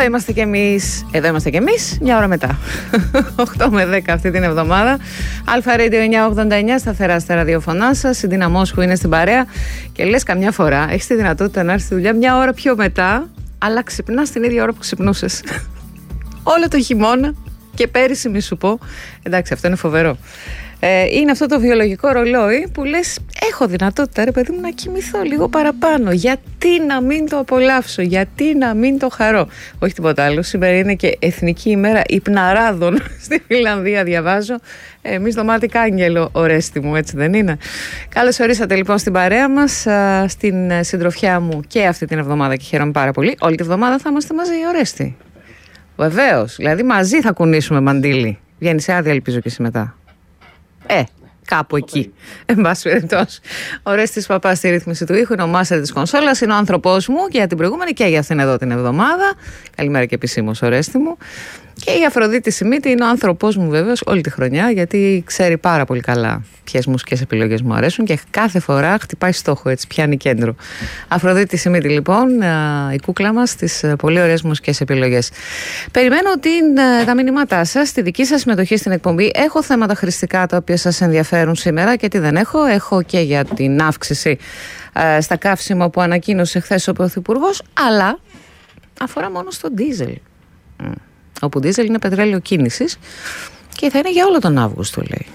είμαστε κι εμείς. Εδώ είμαστε κι εμείς, μια ώρα μετά. 8 με 10 αυτή την εβδομάδα. Αλφα Radio 989, σταθερά στα ραδιοφωνά σας. Η Ντίνα Μόσχου είναι στην παρέα. Και λες καμιά φορά, έχεις τη δυνατότητα να έρθει στη δουλειά μια ώρα πιο μετά, αλλά ξυπνάς την ίδια ώρα που ξυπνούσες. Όλο το χειμώνα και πέρυσι, μη σου πω. Εντάξει, αυτό είναι φοβερό. Είναι αυτό το βιολογικό ρολόι που λες, έχω δυνατότητα ρε παιδί μου να κοιμηθώ λίγο παραπάνω. Γιατί να μην το απολαύσω, γιατί να μην το χαρώ. Όχι τίποτα άλλο, σήμερα είναι και Εθνική ημέρα υπναράδων στη Φιλανδία, διαβάζω. Εμείς δωμάτι Άγγελο, Ορέστη μου, έτσι δεν είναι? Καλώς ορίσατε λοιπόν στην παρέα μας, στην συντροφιά μου και αυτή την εβδομάδα, και χαίρομαι πάρα πολύ. Όλη τη εβδομάδα θα είμαστε μαζί, Ορέστη. Βεβαίως, δηλαδή μαζί θα κουνήσουμε μαντίλι. Βγαίνει σε άδεια, ελπίζω και εσύ μετά. Κάπου εκεί. Εν πάση περιπτώσει. Ο Ρέστης Παπάς στη ρύθμιση του ήχου, είναι ο μάστερ της κονσόλας, είναι ο άνθρωπός μου και για την προηγούμενη και για αυτήν εδώ την εβδομάδα. Καλημέρα και επισήμως, ο Ρέστη μου. Και η Αφροδίτη Σιμίτη είναι ο άνθρωπός μου βέβαιος όλη τη χρονιά, γιατί ξέρει πάρα πολύ καλά ποιες μουσικές επιλογές μου αρέσουν και κάθε φορά χτυπάει στόχο, έτσι πιάνει κέντρο. Αφροδίτη Σιμίτη λοιπόν, η κούκλα μας, στις πολύ ωραίες μουσικές επιλογές. Περιμένω τα μηνύματά σας, τη δική σας συμμετοχή στην εκπομπή. Έχω θέματα χρηστικά τα οποία σας ενδιαφέρουν σήμερα και τι δεν έχω. Έχω και για την αύξηση στα καύσιμα που ανακοίνωσε χθες ο Πρωθυπουργός, αλλά αφορά μόνο στο ντίζελ. Όπου ντίζελ είναι πετρέλαιο κίνησης και θα είναι για όλο τον Αύγουστο, λέει.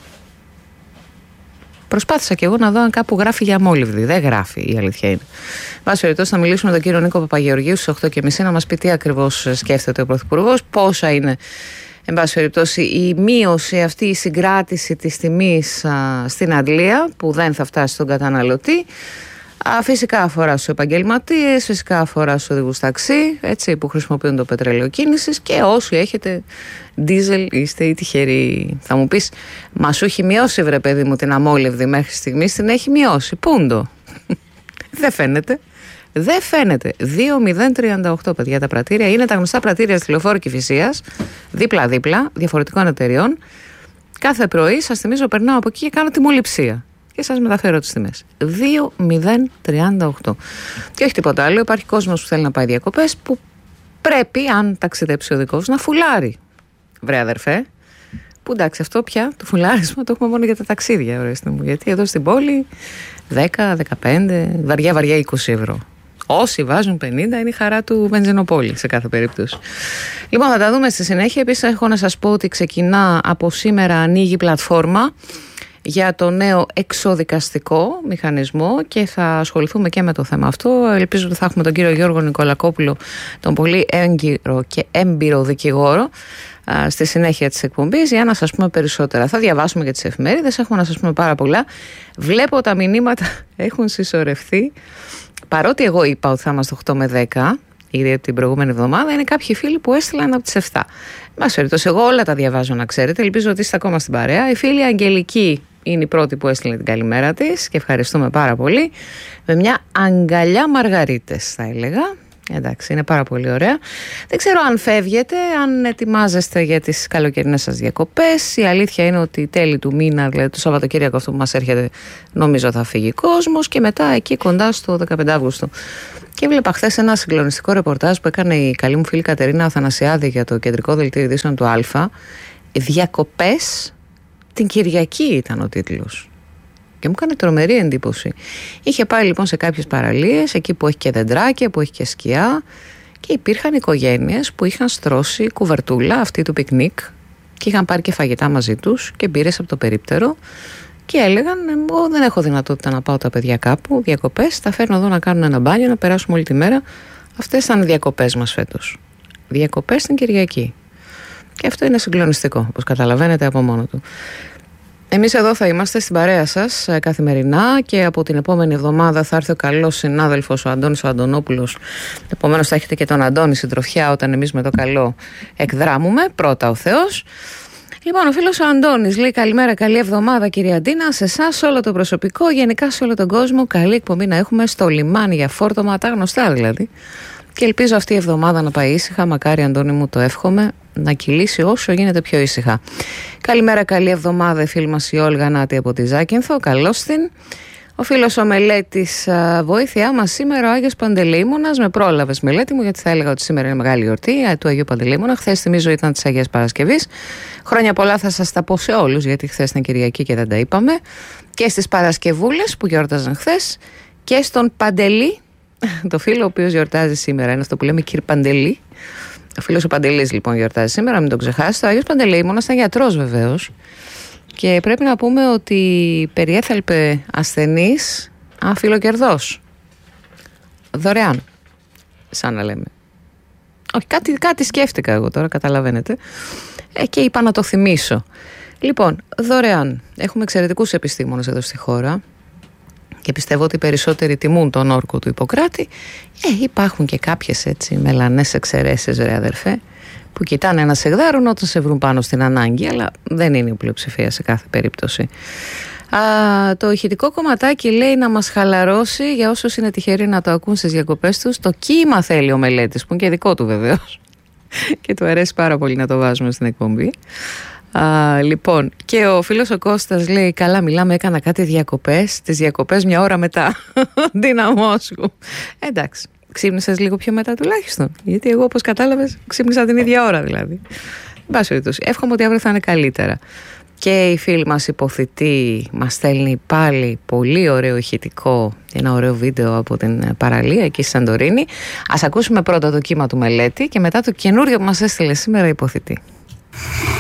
Προσπάθησα και εγώ να δω αν κάπου γράφει για αμόλυβδη. Δεν γράφει, η αλήθεια είναι. Βάσει περιπτώσει, θα μιλήσουμε με τον κύριο Νίκο Παπαγεωργίου στις 8.30 να μας πει τι ακριβώς σκέφτεται ο Πρωθυπουργός, πόσα είναι, εν πάση περιπτώσει, η μείωση αυτή, η συγκράτηση της τιμής στην Αντλία, που δεν θα φτάσει στον καταναλωτή. Φυσικά αφορά στους επαγγελματίες, φυσικά αφορά στους οδηγούς ταξί, έτσι, που χρησιμοποιούν το πετρέλαιο κίνησης, και όσοι έχετε ντίζελ είστε οι τυχεροί. Θα μου πεις, μα σου έχει μειώσει βρε παιδί μου την αμόλυβδη μέχρι στιγμής, την έχει μειώσει. Πούντο. Δεν φαίνεται. Δεν φαίνεται. 2.038 παιδιά τα πρατήρια. Είναι τα γνωστά πρατήρια στη Λεωφόρο Κηφισίας, δίπλα-δίπλα, διαφορετικών εταιριών. Κάθε πρωί, σας θυμίζω, περνάω από εκεί και κάνω τιμοληψία. Και σας μεταφέρω τις τιμές. 2.038. Και όχι τίποτα άλλο. Υπάρχει κόσμος που θέλει να πάει διακοπές, που πρέπει, αν ταξιδέψει ο δικός, να φουλάρει. Βρε αδερφέ. Που εντάξει, αυτό πια το φουλάρισμα το έχουμε μόνο για τα ταξίδια, ορίστε μου. Γιατί εδώ στην πόλη 10, 15, βαριά 20 ευρώ. Όσοι βάζουν 50 είναι η χαρά του βενζινοπόλη σε κάθε περίπτωση. Λοιπόν, θα τα δούμε στη συνέχεια. Επίσης, έχω να σας πω ότι ξεκινά από σήμερα, ανοίγει η πλατφόρμα για το νέο εξοδικαστικό μηχανισμό και θα ασχοληθούμε και με το θέμα αυτό. Ελπίζω ότι θα έχουμε τον κύριο Γιώργο Νικολακόπουλο, τον πολύ έγκυρο και έμπειρο δικηγόρο, στη συνέχεια της εκπομπής, για να σας πούμε περισσότερα. Θα διαβάσουμε και τις εφημερίδες, έχουμε να σας πούμε πάρα πολλά. Βλέπω τα μηνύματα έχουν συσσωρευτεί. Παρότι εγώ είπα ότι θα είμαστε 8 με 10, ήδη την προηγούμενη εβδομάδα, είναι κάποιοι φίλοι που έστειλαν από τις 7. Μας περιπτώσει, εγώ όλα τα διαβάζω, να ξέρετε. Ελπίζω ότι είστε ακόμα στην παρέα. Η φίλη Αγγελική είναι η πρώτη που έστειλε την καλημέρα της και ευχαριστούμε πάρα πολύ. Με μια αγκαλιά μαργαρίτες, θα έλεγα. Εντάξει, είναι πάρα πολύ ωραία. Δεν ξέρω αν φεύγετε, αν ετοιμάζεστε για τις καλοκαιρινές σας διακοπές. Η αλήθεια είναι ότι τέλη του μήνα, δηλαδή το Σαββατοκύριακο αυτό που μας έρχεται, νομίζω θα φύγει κόσμος, και μετά εκεί κοντά στο 15 Αύγουστο. Και έβλεπα χθες ένα συγκλονιστικό ρεπορτάζ που έκανε η καλή μου φίλη Κατερίνα Αθανασιάδη για το κεντρικό δελτίο ειδήσεων του Α. Διακοπές την Κυριακή ήταν ο τίτλος. Και μου έκανε τρομερή εντύπωση. Είχε πάει λοιπόν σε κάποιες παραλίες, εκεί που έχει και δεντράκια, που έχει και σκιά, και υπήρχαν οικογένειες που είχαν στρώσει κουβερτούλα αυτή του πικνίκ και είχαν πάρει και φαγητά μαζί τους και μπύρες από το περίπτερο και έλεγαν, εγώ δεν έχω δυνατότητα να πάω τα παιδιά κάπου, διακοπές, τα φέρνω εδώ να κάνουν ένα μπάνιο, να περάσουμε όλη τη μέρα. Αυτές ήταν οι διακοπές μας φέτος. Διακοπές την Κυριακή. Και αυτό είναι συγκλονιστικό, όπως καταλαβαίνετε από μόνο του. Εμείς εδώ θα είμαστε στην παρέα σας καθημερινά, και από την επόμενη εβδομάδα θα έρθει ο καλός συνάδελφος, ο Αντώνης ο Αντωνόπουλος. Επομένως θα έχετε και τον Αντώνη συντροφιά όταν εμείς με το καλό εκδράμουμε. Πρώτα ο Θεός. Λοιπόν, ο φίλος ο Αντώνης λέει: καλημέρα, καλή εβδομάδα κυρία Ντίνα, σε εσάς, όλο το προσωπικό, γενικά σε όλο τον κόσμο. Καλή εκπομπή να έχουμε στο λιμάνι για φόρτωμα, τα γνωστά δηλαδή. Και ελπίζω αυτή η εβδομάδα να πάει ήσυχα. Μακάρι, Αντώνη μου, το εύχομαι, να κυλήσει όσο γίνεται πιο ήσυχα. Καλημέρα, καλή εβδομάδα, φίλη μας η Όλγα Νάτη από τη Ζάκυνθο. Καλώς την. Ο φίλος ο Μελέτης, βοήθειά μας σήμερα ο Άγιος Παντελεήμονας. Με πρόλαβες, Μελέτη μου, γιατί θα έλεγα ότι σήμερα είναι μεγάλη γιορτή του Αγίου Παντελεήμονα. Χθες θυμίζω ήταν της Αγίας Παρασκευής. Χρόνια πολλά θα σας τα πω σε όλους, γιατί χθες ήταν Κυριακή και δεν τα είπαμε. Και στις Παρασκευούλες που γιόρταζαν χθες και στον Παντελή, το φίλο ο οποίος γιορτάζει σήμερα. Είναι αυτό που λέμε Κυρ Παντελή. Ο φίλος ο Παντελής λοιπόν γιορτάζει σήμερα, μην τον ξεχάσετε. Ο Άγιος Παντελεήμονας ήταν γιατρός βεβαίως. Και πρέπει να πούμε ότι περιέθαλπε ασθενείς αφιλοκερδός. Δωρεάν, σαν να λέμε. Όχι, κάτι σκέφτηκα εγώ τώρα, καταλαβαίνετε. Και είπα να το θυμίσω. Λοιπόν, δωρεάν. Έχουμε εξαιρετικούς επιστήμονες εδώ στη χώρα και πιστεύω ότι οι περισσότεροι τιμούν τον όρκο του Ιπποκράτη. Υπάρχουν και κάποιες έτσι μελανές εξαιρέσεις, ρε αδερφέ, που κοιτάνε να σε γδάρουν όταν σε βρουν πάνω στην ανάγκη, αλλά δεν είναι η πλειοψηφία σε κάθε περίπτωση. Το ηχητικό κομματάκι λέει να μας χαλαρώσει, για όσους είναι τυχεροί να το ακούν στις διακοπές τους. Το κύμα θέλει ο Μελέτης, που είναι και δικό του βεβαίως και του αρέσει πάρα πολύ να το βάζουμε στην εκπομπή. Λοιπόν, και ο φίλος ο Κώστας λέει: καλά, μιλάμε, έκανα κάτι διακοπές. Τις διακοπές μια ώρα μετά. Δύναμό σου. Εντάξει. Ξύπνησες λίγο πιο μετά τουλάχιστον. Γιατί εγώ, όπως κατάλαβες, ξύπνησα την ίδια ώρα δηλαδή. Εν πάση περιπτώσει, εύχομαι ότι αύριο θα είναι καλύτερα. Και η φίλη μας υποθητή μας στέλνει πάλι πολύ ωραίο ηχητικό, ένα ωραίο βίντεο από την παραλία εκεί στη Σαντορίνη. Ας ακούσουμε πρώτα το κύμα του Μελέτη και μετά το καινούριο που μας έστειλε σήμερα η υποθητή.